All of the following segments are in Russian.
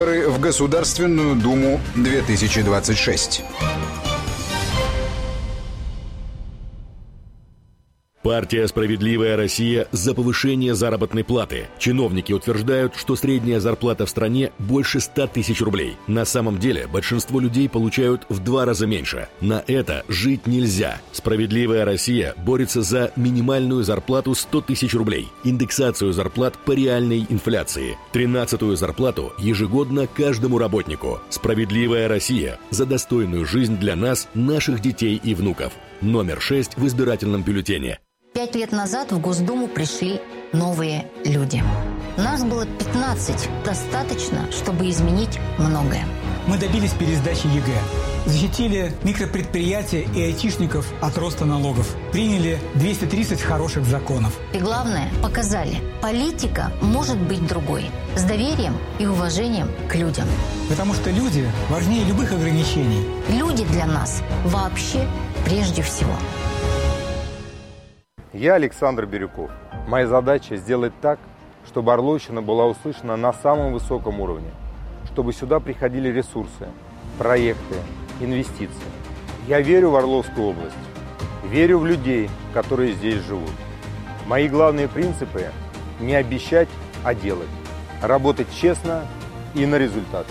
В Государственную Думу 2026. Партия «Справедливая Россия» за повышение заработной платы. Чиновники утверждают, что средняя зарплата в стране больше 100 тысяч рублей. На самом деле большинство людей получают в 2 раза меньше. На это жить нельзя. «Справедливая Россия» борется за минимальную зарплату 100 тысяч рублей, индексацию зарплат по реальной инфляции, 13-ю зарплату ежегодно каждому работнику. «Справедливая Россия» за достойную жизнь для нас, наших детей и внуков. Номер 6 в избирательном бюллетене. 5 лет назад в Госдуму пришли новые люди. Нас было 15. Достаточно, чтобы изменить многое. Мы добились пересдачи ЕГЭ. Защитили микропредприятия и айтишников от роста налогов. Приняли 230 хороших законов. И главное, показали, политика может быть другой. С доверием и уважением к людям. Потому что люди важнее любых ограничений. Люди для нас вообще прежде всего. Я Александр Бирюков. Моя задача сделать так, чтобы Орловщина была услышана на самом высоком уровне, чтобы сюда приходили ресурсы, проекты, инвестиции. Я верю в Орловскую область, верю в людей, которые здесь живут. Мои главные принципы – не обещать, а делать, работать честно и на результат.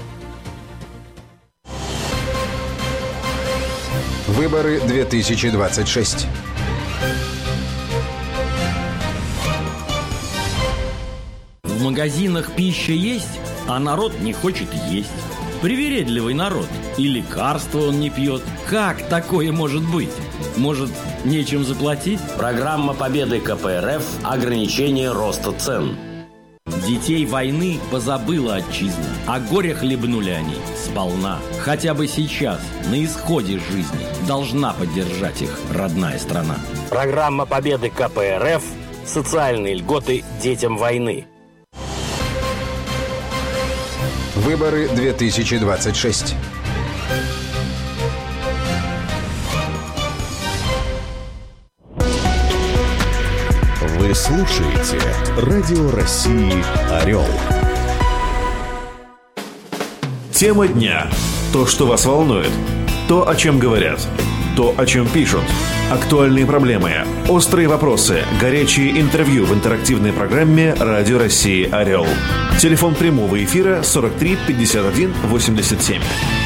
Выборы 2026. В магазинах пища есть, а народ не хочет есть. Привередливый народ. И лекарства он не пьет. Как такое может быть? Может, нечем заплатить? Программа победы КПРФ «Ограничение роста цен». Детей войны позабыла отчизна, а горе хлебнули они сполна. Хотя бы сейчас, на исходе жизни, должна поддержать их родная страна. Программа победы КПРФ «Социальные льготы детям войны». Выборы 2026. Вы слушаете Радио России «Орел». Тема дня. То, что вас волнует. То, о чем говорят. То, о чем пишут. Актуальные проблемы. Острые вопросы. Горячие интервью в интерактивной программе Радио России «Орел». Телефон прямого эфира 43 51 87.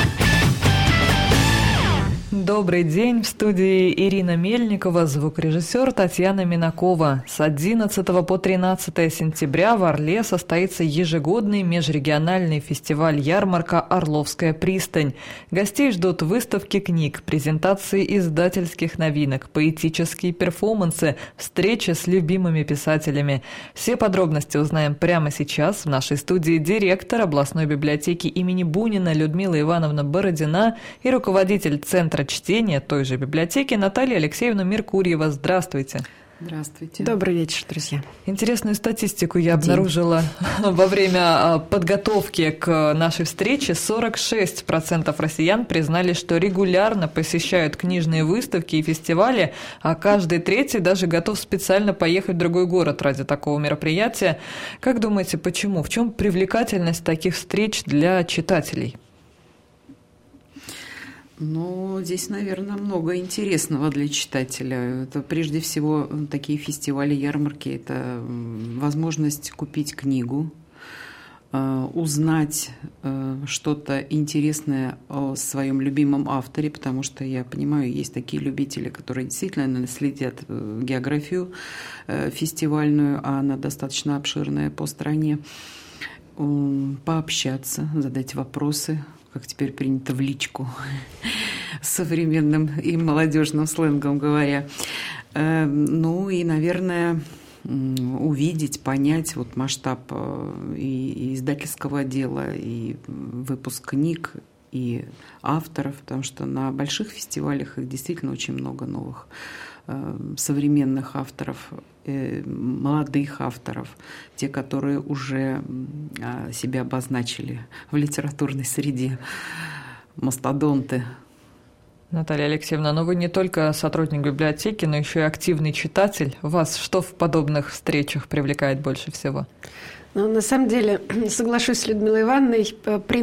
Добрый день. В студии Ирина Мельникова, звукорежиссер Татьяна Минакова. С 11 по 13 сентября в Орле состоится ежегодный межрегиональный фестиваль-ярмарка «Орловская пристань». Гостей ждут выставки книг, презентации издательских новинок, поэтические перформансы, встречи с любимыми писателями. Все подробности узнаем прямо сейчас. В нашей студии директор областной библиотеки имени Бунина Людмила Ивановна Бородина и руководитель Центра чтения той же библиотеки Наталья Алексеевна Меркурьева. Здравствуйте. Здравствуйте. Добрый вечер, друзья. Интересную статистику я обнаружила во время подготовки к нашей встрече. 46% россиян признали, что регулярно посещают книжные выставки и фестивали, а каждый третий даже готов специально поехать в другой город ради такого мероприятия. Как думаете, почему? В чем привлекательность таких встреч для читателей? Ну, здесь, наверное, много интересного для читателя. Это прежде всего такие фестивали, ярмарки – это возможность купить книгу, узнать что-то интересное о своем любимом авторе, потому что, я понимаю, есть такие любители, которые действительно следят географию фестивальную, а она достаточно обширная по стране, пообщаться, задать вопросы, как теперь принято, в личку, современным и молодежным сленгом говоря. Ну и, наверное, увидеть, понять вот масштаб и издательского отдела, и выпуск книг, и авторов, потому что на больших фестивалях их действительно очень много новых современных авторов, молодых авторов, те, которые уже себя обозначили в литературной среде, мастодонты. Наталья Алексеевна, но вы не только сотрудник библиотеки, но еще и активный читатель. Вас что в подобных встречах привлекает больше всего? Ну, на самом деле, соглашусь с Людмилой Ивановной,